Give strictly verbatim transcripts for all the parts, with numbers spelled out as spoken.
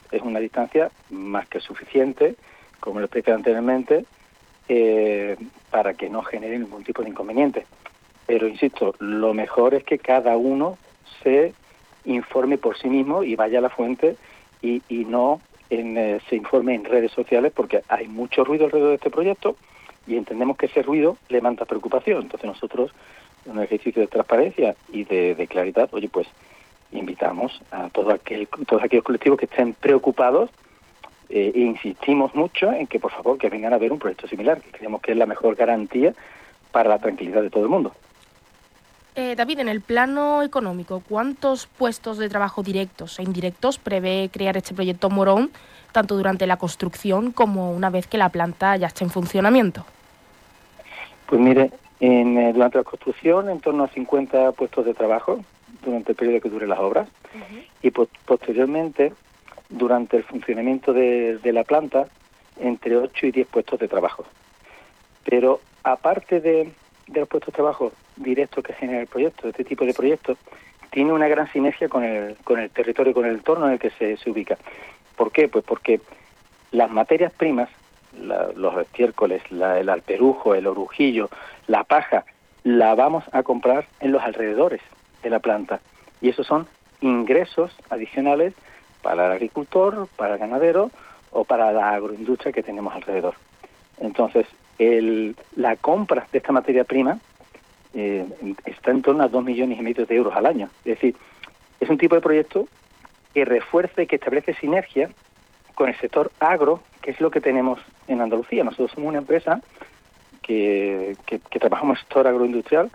es una distancia más que suficiente, como lo expliqué anteriormente, eh, para que no genere ningún tipo de inconveniente. Pero, insisto, lo mejor es que cada uno se informe por sí mismo y vaya a la fuente y, y no en, eh, se informe en redes sociales, porque hay mucho ruido alrededor de este proyecto y entendemos que ese ruido levanta preocupación. Entonces nosotros, en un ejercicio de transparencia y de, de claridad, oye, pues invitamos a todo aquel, todos aquellos colectivos que estén preocupados eh, e insistimos mucho en que, por favor, que vengan a ver un proyecto similar, que creemos que es la mejor garantía para la tranquilidad de todo el mundo. Eh, David, en el plano económico, ¿cuántos puestos de trabajo directos e indirectos prevé crear este proyecto Morón, tanto durante la construcción como una vez que la planta ya esté en funcionamiento? Pues mire, en, eh, durante la construcción en torno a cincuenta puestos de trabajo durante el periodo que dure las obras. Uh-huh. Y po- posteriormente, durante el funcionamiento de, de la planta, entre ocho y diez puestos de trabajo. Pero aparte de, de los puestos de trabajo directos que genera el proyecto, este tipo de proyectos, tiene una gran sinergia con el, con el territorio, con el entorno en el que se, se ubica. ¿Por qué? Pues porque las materias primas, la, los estiércoles, la, el alperujo, el orujillo, la paja, la vamos a comprar en los alrededores de la planta. Y esos son ingresos adicionales para el agricultor, para el ganadero o para la agroindustria que tenemos alrededor. Entonces, el, la compra de esta materia prima eh, está en torno a dos millones y medio de euros al año. Es decir, es un tipo de proyecto que refuerza y que establece sinergia con el sector agro, que es lo que tenemos en Andalucía. Nosotros somos una empresa que, que, que trabajamos en el sector agroindustrial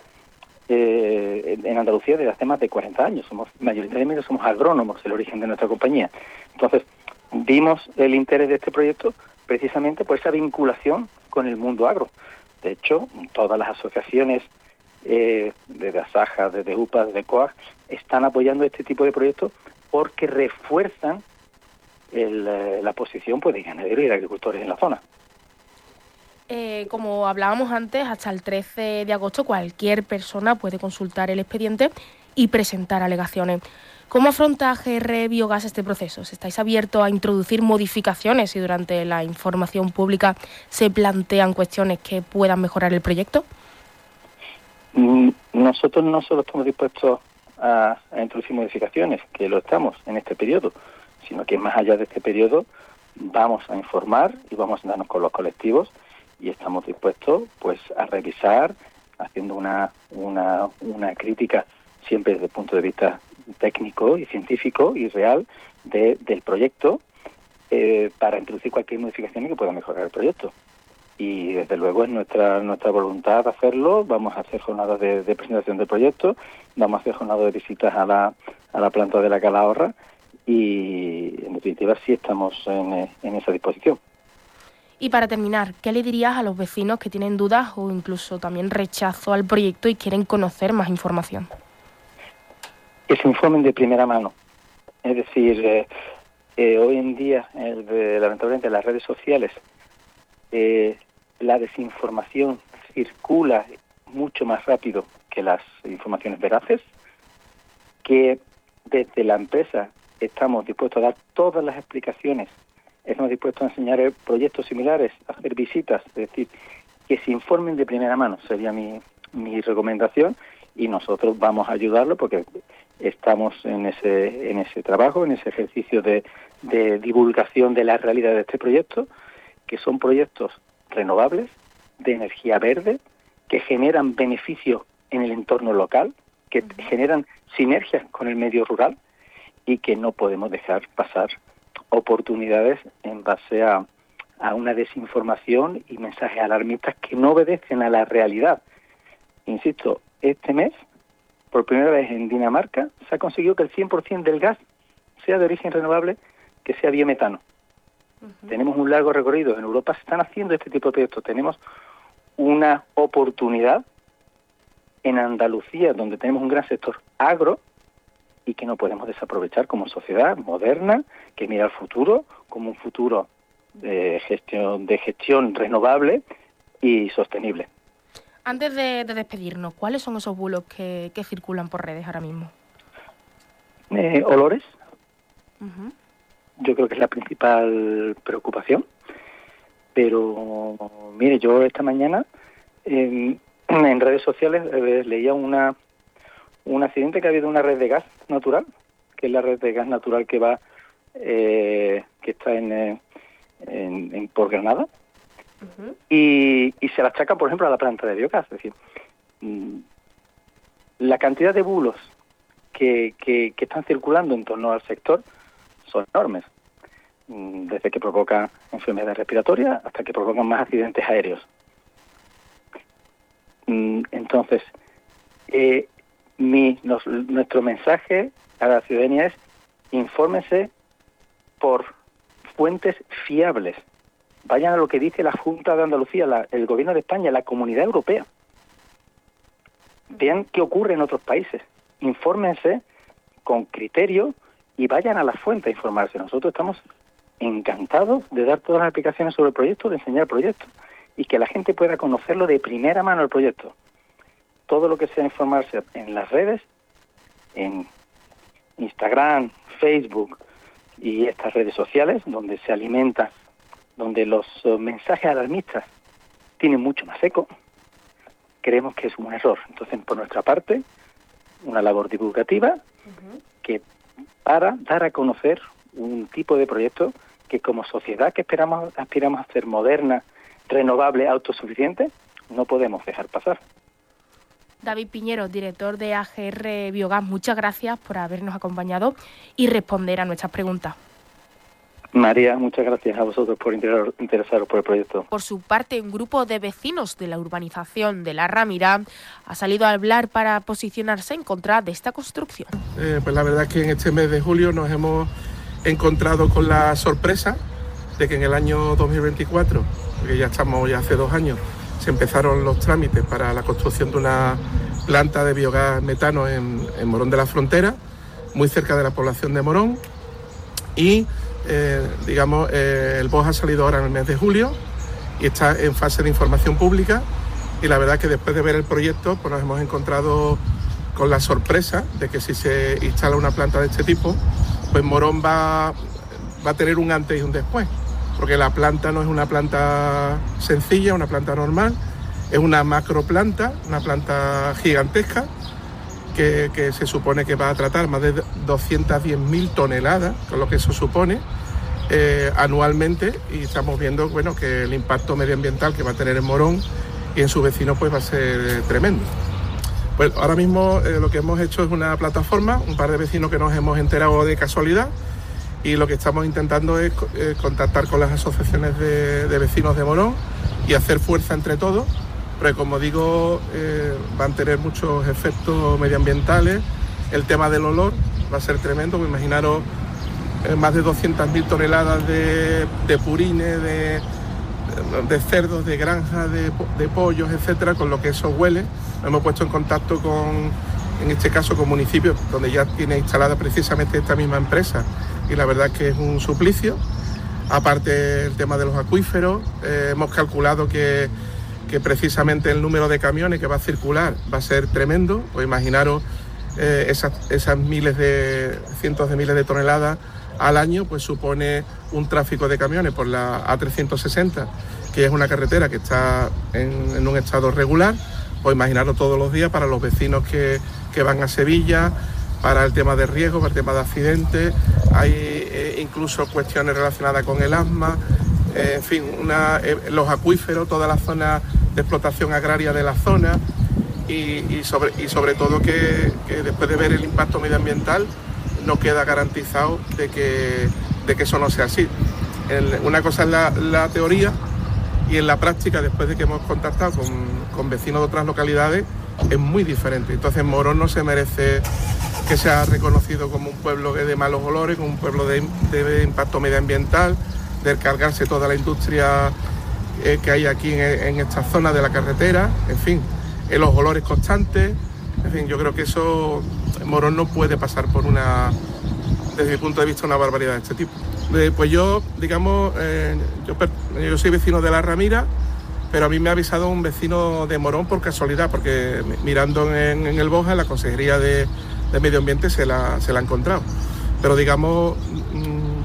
eh, en Andalucía desde hace más de cuarenta años. Somos mayoritariamente somos agrónomos, el origen de nuestra compañía. Entonces, vimos el interés de este proyecto precisamente por esa vinculación con el mundo agro. De hecho, todas las asociaciones, eh, desde ASAJA, desde U P A, desde COAG, están apoyando este tipo de proyectos porque refuerzan el, eh, la posición pues, de ganaderos y de agricultores en la zona. Eh, como hablábamos antes, hasta el trece de agosto cualquier persona puede consultar el expediente y presentar alegaciones. ¿Cómo afronta G R Biogás este proceso? ¿Estáis abiertos a introducir modificaciones y durante la información pública se plantean cuestiones que puedan mejorar el proyecto? Nosotros no solo estamos dispuestos a, a introducir modificaciones, que lo estamos en este periodo, sino que más allá de este periodo vamos a informar y vamos a darnos con los colectivos y estamos dispuestos pues a revisar, haciendo una, una, una crítica siempre desde el punto de vista técnico y científico y real de, del proyecto eh, para introducir cualquier modificación que pueda mejorar el proyecto. Y desde luego es nuestra nuestra voluntad hacerlo. Vamos a hacer jornadas de, de presentación del proyecto, vamos a hacer jornadas de visitas a la, a la planta de la Calahorra y en definitiva sí estamos en, en esa disposición. Y para terminar, ¿qué le dirías a los vecinos que tienen dudas o incluso también rechazo al proyecto y quieren conocer más información? Que se informen de primera mano. Es decir, eh, eh, hoy en día, eh, lamentablemente, en las redes sociales, eh, la desinformación circula mucho más rápido que las informaciones veraces, que desde la empresa estamos dispuestos a dar todas las explicaciones, estamos dispuestos a enseñar proyectos similares, a hacer visitas, es decir, que se informen de primera mano, sería mi, mi recomendación, y nosotros vamos a ayudarlo porque estamos en ese en ese trabajo, en ese ejercicio de, de divulgación de la realidad de este proyecto, que son proyectos renovables, de energía verde, que generan beneficios en el entorno local, que generan sinergias con el medio rural y que no podemos dejar pasar oportunidades en base a, a una desinformación y mensajes alarmistas que no obedecen a la realidad. Insisto, este mes, por primera vez en Dinamarca, se ha conseguido que el cien por ciento del gas sea de origen renovable, que sea biometano. Uh-huh. Tenemos un largo recorrido. En Europa se están haciendo este tipo de proyectos. Tenemos una oportunidad en Andalucía, donde tenemos un gran sector agro, y que no podemos desaprovechar como sociedad moderna, que mira al futuro como un futuro de gestión, de gestión renovable y sostenible. Antes de, de despedirnos, ¿cuáles son esos bulos que, que circulan por redes ahora mismo? Eh, olores, uh-huh. yo creo que es la principal preocupación. Pero, mire, yo esta mañana en, en redes sociales eh, leía una un accidente que ha habido en una red de gas natural, que es la red de gas natural que va, eh, que está en, eh, en, en por Granada, uh-huh. y, y se la achaca, por ejemplo, a la planta de biogás. Es decir, mmm, la cantidad de bulos que, que, que están circulando en torno al sector son enormes, mmm, desde que provoca enfermedades respiratorias hasta que provocan más accidentes aéreos. Mmm, entonces, eh, Mi, nos, nuestro mensaje a la ciudadanía es: infórmense por fuentes fiables. Vayan a lo que dice la Junta de Andalucía, la, el Gobierno de España, la Comunidad Europea. Vean qué ocurre en otros países. Infórmense con criterio y vayan a la fuente a informarse. Nosotros estamos encantados de dar todas las explicaciones sobre el proyecto, de enseñar el proyecto y que la gente pueda conocerlo de primera mano el proyecto. Todo lo que sea informarse en las redes, en Instagram, Facebook y estas redes sociales, donde se alimenta, donde los uh, mensajes alarmistas tienen mucho más eco, creemos que es un error. Entonces, por nuestra parte, una labor divulgativa uh-huh. que para dar a conocer un tipo de proyecto que como sociedad que esperamos aspiramos a ser moderna, renovable, autosuficiente, no podemos dejar pasar. David Piñero, director de A G R Biogás, muchas gracias por habernos acompañado y responder a nuestras preguntas. María, muchas gracias a vosotros por interesaros por el proyecto. Por su parte, un grupo de vecinos de la urbanización de La Rámira ha salido a hablar para posicionarse en contra de esta construcción. Eh, pues la verdad es que en este mes de julio nos hemos encontrado con la sorpresa de que en el año dos mil veinticuatro, porque ya estamos ya hace dos años, se empezaron los trámites para la construcción de una planta de biogás metano en, en Morón de la Frontera, muy cerca de la población de Morón. Y, eh, digamos, eh, el B O J ha salido ahora en el mes de julio y está en fase de información pública. Y la verdad es que después de ver el proyecto, pues nos hemos encontrado con la sorpresa de que si se instala una planta de este tipo, pues Morón va, va a tener un antes y un después. Porque la planta no es una planta sencilla, una planta normal, es una macroplanta, una planta gigantesca que, que se supone que va a tratar más de doscientas diez mil toneladas, con lo que eso supone, eh, anualmente, y estamos viendo bueno, que el impacto medioambiental que va a tener en Morón y en sus vecinos pues va a ser tremendo. Pues ahora mismo eh, lo que hemos hecho es una plataforma, un par de vecinos que nos hemos enterado de casualidad, y lo que estamos intentando es eh, contactar con las asociaciones de, de vecinos de Morón y hacer fuerza entre todos, porque como digo, eh, van a tener muchos efectos medioambientales. El tema del olor va a ser tremendo, pues imaginaros eh, más de doscientas mil toneladas de, de purines, de, de cerdos, de granjas, de, de pollos, etcétera, con lo que eso huele. Nos hemos puesto en contacto con, en este caso, con municipios donde ya tiene instalada precisamente esta misma empresa, y la verdad es que es un suplicio. Aparte el tema de los acuíferos, eh, hemos calculado que, que precisamente el número de camiones que va a circular va a ser tremendo. Pues imaginaros eh, esas, esas miles de, cientos de miles de toneladas al año, pues supone un tráfico de camiones por la A trescientos sesenta, que es una carretera que está en, en un estado regular. Pues imaginaros todos los días para los vecinos que, que van a Sevilla, para el tema de riesgo, para el tema de accidentes. Hay eh, incluso cuestiones relacionadas con el asma, eh, en fin, una, eh, los acuíferos, toda la zona de explotación agraria de la zona, y, y, sobre, y sobre todo que, que después de ver el impacto medioambiental no queda garantizado de que, de que eso no sea así. El, una cosa es la, la teoría, y en la práctica, después de que hemos contactado con, con vecinos de otras localidades, es muy diferente. Entonces Morón no se merece que sea reconocido como un pueblo de malos olores, como un pueblo de, de impacto medioambiental, de cargarse toda la industria eh, que hay aquí en, en esta zona de la carretera, en fin, en los olores constantes. En fin, yo creo que eso, Morón no puede pasar por una, desde mi punto de vista, una barbaridad de este tipo. Eh, pues yo, digamos, eh, yo, yo soy vecino de La Rámira, pero a mí me ha avisado un vecino de Morón por casualidad, porque mirando en, en el B O J, en la Consejería de, de Medio Ambiente, se la, se la ha encontrado. Pero digamos,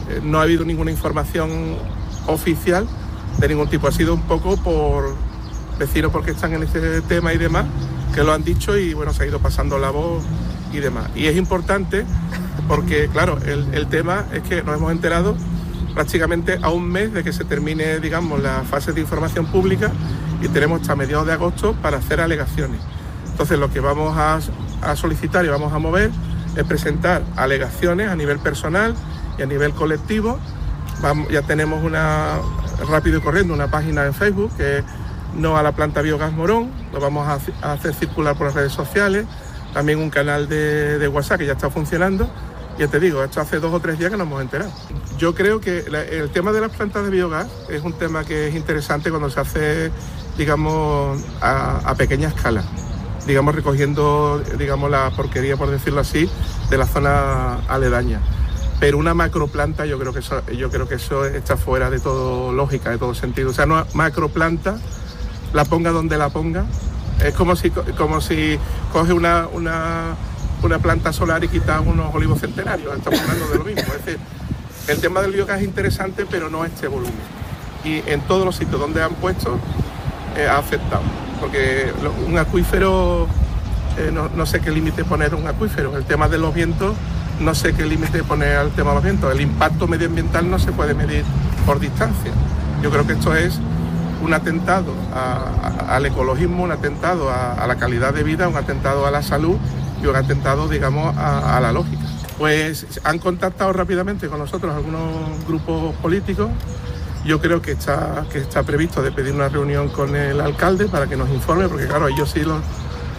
eh, no ha habido ninguna información oficial de ningún tipo. Ha sido un poco por vecinos porque están en este tema y demás, que lo han dicho y bueno, se ha ido pasando la voz y demás. Y es importante porque, claro, el, el tema es que nos hemos enterado prácticamente a un mes de que se termine, digamos, la fase de información pública y tenemos hasta mediados de agosto para hacer alegaciones. Entonces, lo que vamos a, a solicitar y vamos a mover es presentar alegaciones a nivel personal y a nivel colectivo. Vamos, ya tenemos una, rápido y corriendo, una página en Facebook que es No a la Planta Biogás Morón, lo vamos a, a hacer circular por las redes sociales, también un canal de, de WhatsApp que ya está funcionando. Ya te digo, esto hace dos o tres días que nos hemos enterado. Yo creo que la, el tema de las plantas de biogás es un tema que es interesante cuando se hace, digamos, a, a pequeña escala, digamos, recogiendo, digamos, la porquería, por decirlo así, de la zona aledaña. Pero una macroplanta, yo creo que eso, yo creo que eso está fuera de todo lógica, de todo sentido. O sea, una macroplanta, la ponga donde la ponga, es como si, como si coge una, una, una planta solar y quita unos olivos centenarios. Estamos hablando de lo mismo. Es decir, el tema del biogás es interesante, pero no este volumen. Y en todos los sitios donde han puesto, eh, ha afectado. Porque un acuífero, eh, no, no sé qué límite poner un acuífero. El tema de los vientos, no sé qué límite poner al tema de los vientos. El impacto medioambiental no se puede medir por distancia. Yo creo que esto es un atentado a, a, al ecologismo, un atentado a, a la calidad de vida, un atentado a la salud y un atentado, digamos, a, a la lógica. Pues han contactado rápidamente con nosotros algunos grupos políticos. Yo creo que está, que está previsto de pedir una reunión con el alcalde para que nos informe, porque claro, ellos sí, los,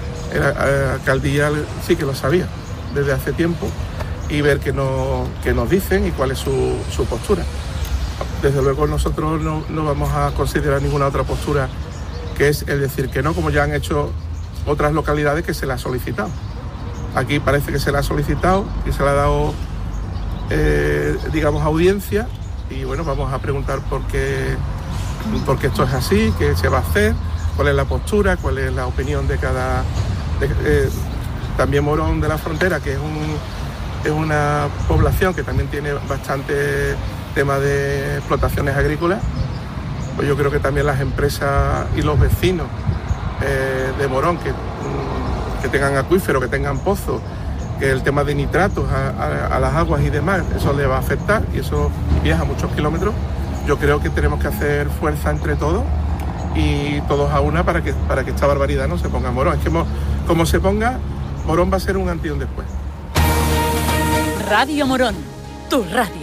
la alcaldía sí que lo sabía desde hace tiempo, y ver qué nos, qué nos dicen y cuál es su, su postura. Desde luego nosotros no, no vamos a considerar ninguna otra postura, que es el decir que no, como ya han hecho otras localidades que se la ha solicitado. Aquí parece que se la ha solicitado y se le ha dado, eh, digamos, audiencia, y bueno, vamos a preguntar por qué, por qué esto es así, qué se va a hacer, cuál es la postura, cuál es la opinión de cada... De, eh, también Morón de la Frontera, que es, un, es una población que también tiene bastante tema de explotaciones agrícolas, pues yo creo que también las empresas y los vecinos eh, de Morón que, que tengan acuíferos, que tengan pozos, que el tema de nitratos a, a, a las aguas y demás, eso le va a afectar y eso viaja muchos kilómetros. Yo creo que tenemos que hacer fuerza entre todos y todos a una para que, para que esta barbaridad no se ponga en Morón. Es que como se ponga, Morón va a ser un antes y un después. Radio Morón, tu radio.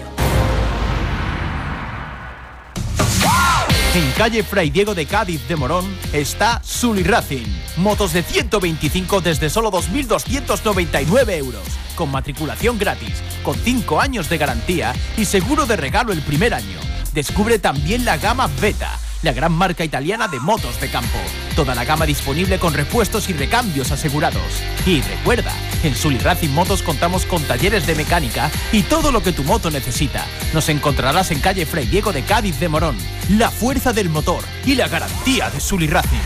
En calle Fray Diego de Cádiz de Morón está Sully Racing. Motos de ciento veinticinco desde solo dos mil doscientos noventa y nueve euros. Con matriculación gratis, con cinco años de garantía y seguro de regalo el primer año. Descubre también la gama Beta, la gran marca italiana de motos de campo. Toda la gama disponible con repuestos y recambios asegurados. Y recuerda, en Sully Racing Motos contamos con talleres de mecánica y todo lo que tu moto necesita. Nos encontrarás en calle Fray Diego de Cádiz de Morón. La fuerza del motor y la garantía de Sully Racing.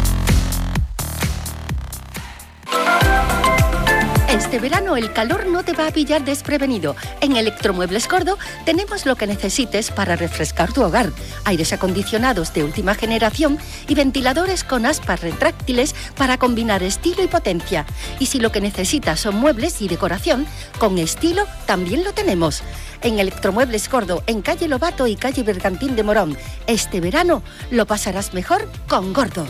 Este verano el calor no te va a pillar desprevenido. En Electromuebles Gordo tenemos lo que necesites para refrescar tu hogar. Aires acondicionados de última generación y ventiladores con aspas retráctiles para combinar estilo y potencia. Y si lo que necesitas son muebles y decoración, con estilo también lo tenemos. En Electromuebles Gordo, en calle Lobato y calle Bergantín de Morón. Este verano lo pasarás mejor con Gordo.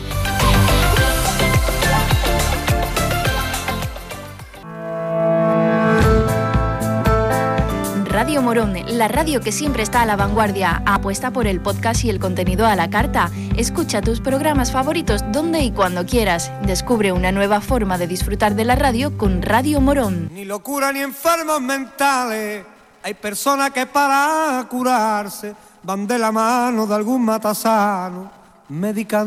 Radio Morón, la radio que siempre está a la vanguardia, apuesta por el podcast y el contenido a la carta. Escucha tus programas favoritos donde y cuando quieras. Descubre una nueva forma de disfrutar de la radio con Radio Morón. Ni locura ni enfermos mentales. Hay personas que para curarse van de la mano de algún matasano, medicando.